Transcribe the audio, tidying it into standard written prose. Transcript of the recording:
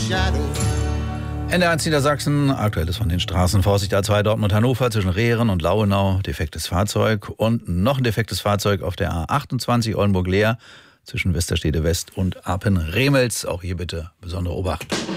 NDR1 Niedersachsen, aktuelles von den Straßen. Vorsicht A2 Dortmund-Hannover zwischen Rehren und Lauenau, defektes Fahrzeug. Und noch ein defektes Fahrzeug auf der A28 Oldenburg-Leer zwischen Westerstede West und Apen-Remels. Auch hier bitte besondere Obacht.